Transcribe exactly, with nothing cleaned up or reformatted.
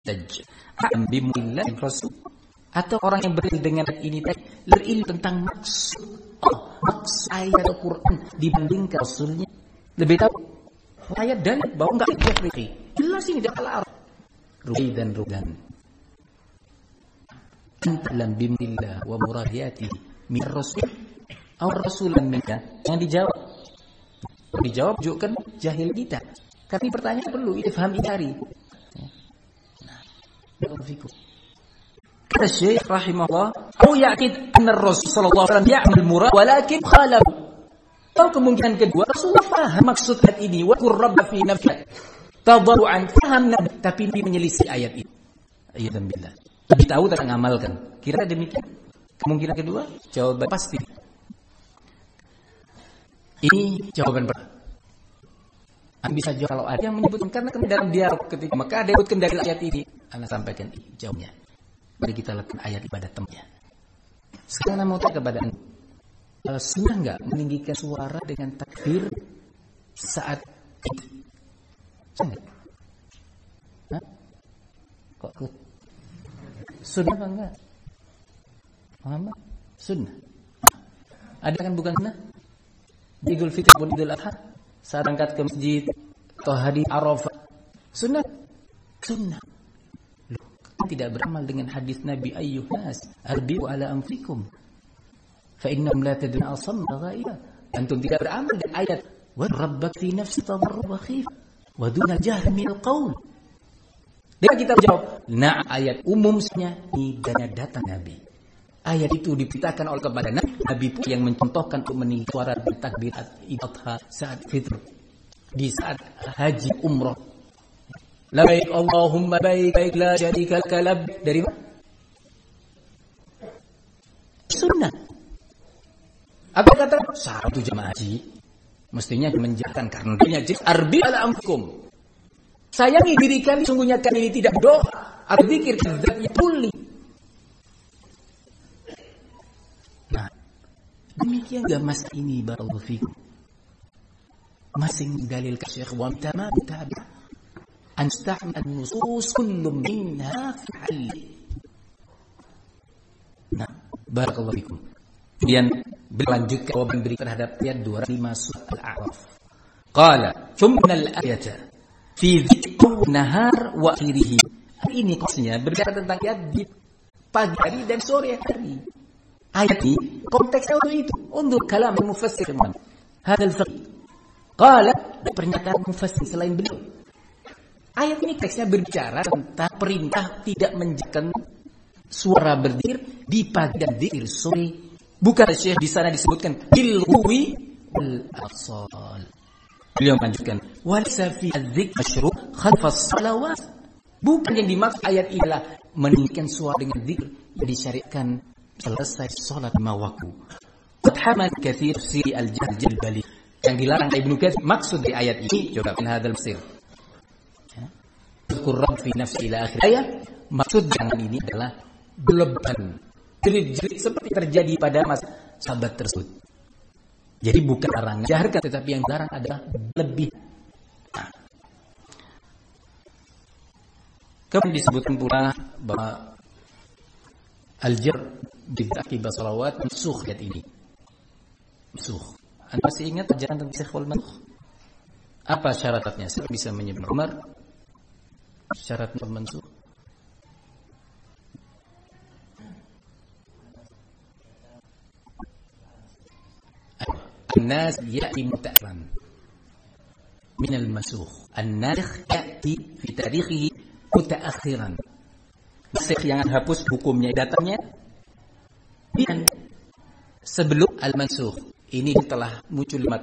Am bimillah rasul, atau orang yang berilmu dengan ini tadi berilmu tentang maksud oh, maksud ayat Al-Quran dibandingkan rasulnya lebih tahu ayat dan bahwa enggak fikih jelas ini dalam al-Arab rugi dan rugan lam bimillah wa muradiyati min rasul atau rasulan minka yang dijawab dijawab juga jahil kita. Tapi pertanyaan perlu ifham ikari. Kata Syekh rahimahullah, "Au ya'qid anna Rasul sallallahu alaihi wasallam ya'mal murad walakin khalaf." Atau kemungkinan kedua, Rasulullah faham maksud ayat ini, wa qur rabb fi nafsik. Tadarruan faham tapi dia menyelisih ayat ini. Ayatan billah. Lebih tahu dan mengamalkan. Kira demikian. Kemungkinan kedua, jawaban pasti. Ini jawaban pertama. Anda bisa jawab kalau ada yang menyebutkan karena dalam dialog ketika maka ada yang menyebutkan dari ayat ini. Anda sampaikan jawabnya. Mari kita letakkan ayat pada tempatnya. Sekarang saya mau tanya kepada Anda. Uh, sunnah enggak meninggikan suara dengan takbir saat itu? Sunnah? Hah? Kok ke? Sunnah apa enggak? Muhammad? Sunnah. Ada kan bukan sunnah? Idul Fitri pun Idul Adha saat angkat ke masjid atau hari Arafah sunnah sunnah loh, tidak beramal dengan hadis Nabi ayyuhas arbiu ala anfikum fa innahum la taduna asamma ghaiba antum tidak beramal dengan ayat wa rabbak fi nafsi tadarru wa khif wa duna jahr min alqaul dan kita jawab nah ayat umumnya tidaknya datang Nabi. Ayat itu diberitakan oleh kepada Nabi, Nabi pun yang mencontohkan untuk meninggi suara takbir Idul-Adha saat fitr, di saat haji umrah. Labbaik Allahumma baik baik la syarika lak labbaik dari mana? Sunnah. Apa kata satu jemaah haji mestinya menjalankan karena dia jis arbi ala anfukum. Sayangi diri kalian sungguhnya kalian ini tidak doa atau zikir zat pulih. Nah, demikian juga mas ini barakallahu fikum. Masing dalil ke Syekh wa tamam tabi an stahmal an-nusus kullu minha fa'al. Nah, barakallahu fikum. Kemudian berlanjut jawaban beri terhadap ayat dua ratus lima surah Al-A'raf. Qala, "Thumma al-ayata fi dhikr nahar wa akhirih." Ini maksudnya berbicara tentang ayat di pagi hari dan sore hari. Ayat ini konteksnya untuk itu. Untuk kalam mufassir teman. Hadal faqih. Qala pernyataan mufassir selain beliau. Ayat ini teksnya berbicara tentang perintah tidak menjadikan suara berzikir di pagi dan zikir sore. Bukan Syekh di sana disebutkan bil huwi wal asal. Beliau melanjutkan walsa fi adz-dzikr masyru' khalfa as-salawat. Bukan yang dimaksud ayat inilah meninggikan suara dengan zikir yang disyariatkan selesai salat lima waktu. Qad hamal katsir fi al-jahl al-bali. Yang dilarang Ibnu Katsir maksud di ayat ini coba min hadzal sir. Al-Qur'an fi nafsi ila akhir ayat. Maksud jangan ini adalah berlebihan. Jerit-jerit seperti terjadi pada masa sahabat tersebut. Jadi bukan larangan jaharkan tetapi yang dilarang adalah lebih. Nah. Kemudian disebutkan pula bahwa al-jar bid'aqiba salawat mansukh ayat ini. Mansukh. Anda masih ingat ajaran tentang Syekh wal mansukh? Apa syaratnya? Saya bisa menyebut Umar syaratnya mansukh. An-nas ya'ti muta'akhiran min al-mansukh. An-nasikh ya'ti fi tarikhihi muta'akhiran. Nasikh yang hapus hukumnya datangnya dan sebelum al-mansukh. Ini telah muncul lima